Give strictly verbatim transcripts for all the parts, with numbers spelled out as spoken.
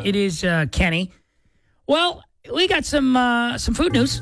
It is uh, Kenny. Well, we got some uh, some food news.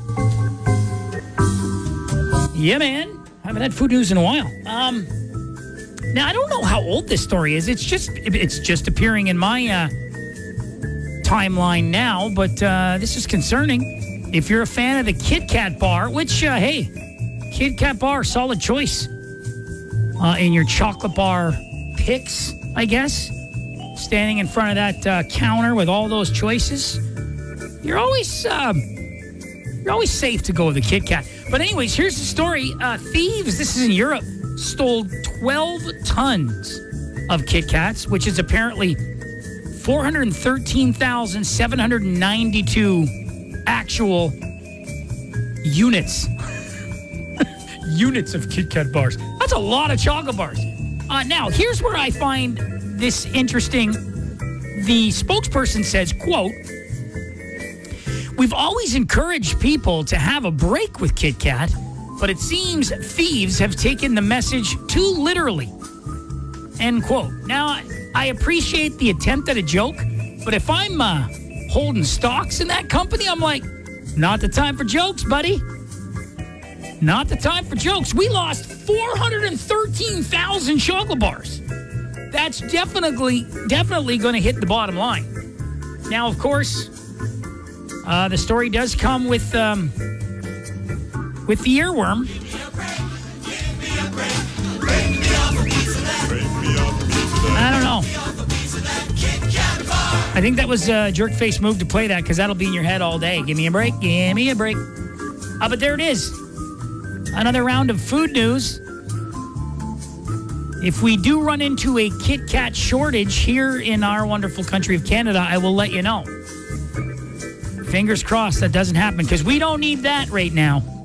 Yeah, man. I haven't had food news in a while. Um, now, I don't know how old this story is. It's just it's just appearing in my uh, timeline now, but uh, this is concerning. If you're a fan of the Kit Kat bar, which, uh, hey, Kit Kat bar, solid choice uh, in your chocolate bar picks, I guess. Standing in front of that uh, counter with all those choices, you're always uh, you're always safe to go with the Kit Kat. But anyways, here's the story. Uh, thieves, this is in Europe, stole twelve tons of Kit Kats, which is apparently four hundred thirteen thousand seven hundred ninety-two actual units. Units of Kit Kat bars. That's a lot of chocolate bars. Uh, now, here's where I find this interesting. The spokesperson says, quote, "We've always encouraged people to have a break with Kit Kat, but it seems thieves have taken the message too literally." End quote. Now, I appreciate the attempt at a joke, but if I'm uh, holding stocks in that company, I'm like, not the time for jokes, buddy. Not the time for jokes. We lost four hundred thirteen thousand chocolate bars. That's definitely, definitely going to hit the bottom line. Now, of course, uh, the story does come with um, with the earworm. I don't know. I think that was a jerk face move to play that because that'll be in your head all day. Give me a break. Give me a break. Uh, but there it is. Another round of food news. If we do run into a Kit Kat shortage here in our wonderful country of Canada, I will let you know. Fingers crossed that doesn't happen because we don't need that right now.